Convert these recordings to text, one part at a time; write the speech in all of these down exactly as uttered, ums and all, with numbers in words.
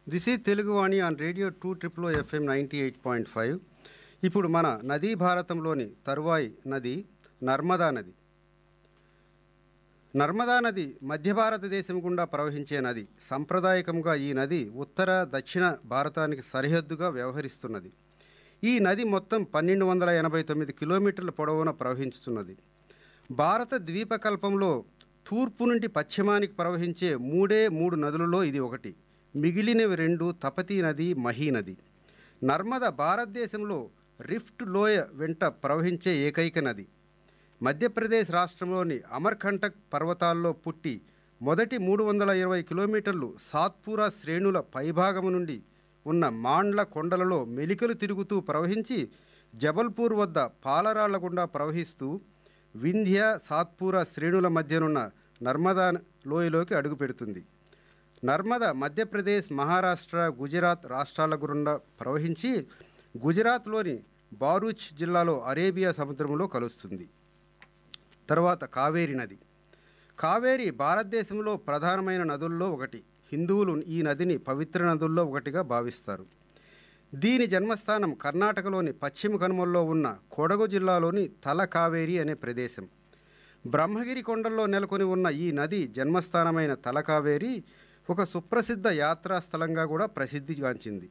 This is Teluguvani on radio two triple FM ninety eight point five. ఇప్పుడు మన నదీ భారతంలోని తరువాయి నది నర్మదా నది. నర్మదా నది మధ్య భారతదేశం గుండా ప్రవహించే నది. సాంప్రదాయకంగా ఈ నది ఉత్తర దక్షిణ భారతానికి సరిహద్దుగా వ్యవహరిస్తున్నది. ఈ నది మొత్తం పన్నెండు వందల ఎనభై తొమ్మిది కిలోమీటర్ల పొడవున ప్రవహించుతున్నది. భారత ద్వీపకల్పంలో తూర్పు నుండి పశ్చిమానికి ప్రవహించే మూడే మూడు నదులలో ఇది ఒకటి. మిగిలినవి రెండు తపతీ నది, మహీ నది. నర్మద భారతదేశంలో రిఫ్ట్ లోయ వెంట ప్రవహించే ఏకైక నది. మధ్యప్రదేశ్ రాష్ట్రంలోని అమర్కంటక్ పర్వతాల్లో పుట్టి మొదటి మూడు వందల ఇరవై కిలోమీటర్లు సాత్పురా శ్రేణుల పైభాగము నుండి ఉన్న మాండ్ల కొండలలో మెలికలు తిరుగుతూ ప్రవహించి జబల్పూర్ వద్ద పాలరాళ్ల గుండా ప్రవహిస్తూ వింధ్య సాత్పురా శ్రేణుల మధ్యనున్న నర్మదా లోయలోకి అడుగుపెడుతుంది. నర్మద మధ్యప్రదేశ్, మహారాష్ట్ర, గుజరాత్ రాష్ట్రాల గుండా ప్రవహించి గుజరాత్లోని బారూచ్ జిల్లాలో అరేబియా సముద్రంలో కలుస్తుంది. తర్వాత కావేరి నది. కావేరి భారతదేశంలో ప్రధానమైన నదుల్లో ఒకటి. హిందువులు ఈ నదిని పవిత్ర నదుల్లో ఒకటిగా భావిస్తారు. దీని జన్మస్థానం కర్ణాటకలోని పశ్చిమ కనుమల్లో ఉన్న కొడగు జిల్లాలోని తల కావేరి అనే ప్రదేశం. బ్రహ్మగిరి కొండల్లో నెలకొని ఉన్న ఈ నది జన్మస్థానమైన తల కావేరి ఒక సుప్రసిద్ధ యాత్రా స్థలంగా కూడా ప్రసిద్ధిగాంచింది.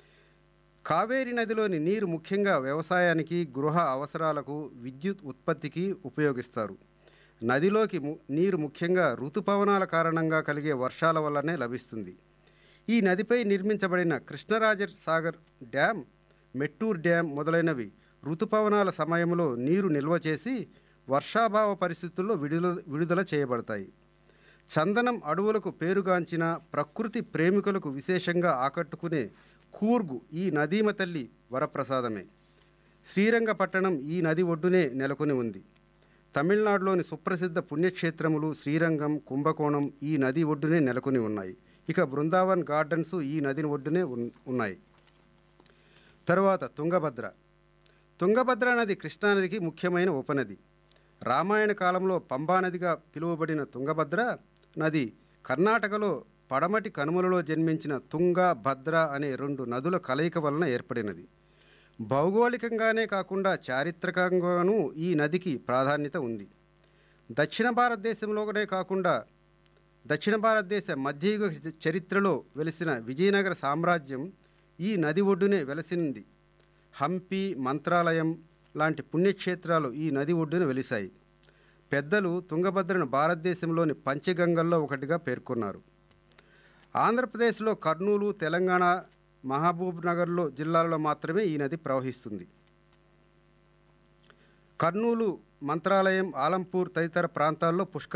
కావేరి నదిలోని నీరు ముఖ్యంగా వ్యవసాయానికి, గృహ అవసరాలకు, విద్యుత్ ఉత్పత్తికి ఉపయోగిస్తారు. నదిలోకి నీరు ముఖ్యంగా ఋతుపవనాల కారణంగా కలిగే వర్షాల వల్లనే లభిస్తుంది. ఈ నదిపై నిర్మించబడిన కృష్ణరాజ సాగర్ డ్యామ్, మెట్టూర్ డ్యామ్ మొదలైనవి ఋతుపవనాల సమయంలో నీరు నిల్వ చేసి వర్షాభావ పరిస్థితుల్లో విడుదల విడుదల చేయబడతాయి. చందనం అడవులకు పేరుగాంచిన ప్రకృతి ప్రేమికులకు విశేషంగా ఆకట్టుకునే కూర్గు ఈ నదీమ తల్లి వరప్రసాదమే. శ్రీరంగపట్టణం ఈ నది ఒడ్డునే నెలకొని ఉంది. తమిళనాడులోని సుప్రసిద్ధ పుణ్యక్షేత్రములు శ్రీరంగం, కుంభకోణం ఈ నది ఒడ్డునే నెలకొని ఉన్నాయి. ఇక బృందావన్ గార్డెన్స్ ఈ నది ఒడ్డునే ఉన్నాయి. తరువాత తుంగభద్ర. తుంగభద్ర నది కృష్ణానదికి ముఖ్యమైన ఉపనది. రామాయణ కాలంలో పంబానదిగా పిలువబడిన తుంగభద్ర నది కర్ణాటకలో పడమటి కనుమలలో జన్మించిన తుంగ, భద్ర అనే రెండు నదుల కలయిక వలన ఏర్పడినది. భౌగోళికంగానే కాకుండా చారిత్రకంగానూ ఈ నదికి ప్రాధాన్యత ఉంది. దక్షిణ భారతదేశంలోనే కాకుండా దక్షిణ భారతదేశ మధ్యయుగ చరిత్రలో వెలిసిన విజయనగర సామ్రాజ్యం ఈ నది ఒడ్డునే వెలసింది. హంపి, మంత్రాలయం లాంటి పుణ్యక్షేత్రాలు ఈ నది ఒడ్డున వెలిశాయి. పెద్దలు తుంగభద్రను భారతదేశంలోని పంచగంగల్లో ఒకటిగా పేర్కొన్నారు. ఆంధ్రప్రదేశ్లో కర్నూలు, తెలంగాణ, మహబూబ్ నగర్లో జిల్లాలలో మాత్రమే ఈ నది ప్రవహిస్తుంది. కర్నూలు, మంత్రాలయం, ఆలంపూర్ తదితర ప్రాంతాల్లో పుష్కర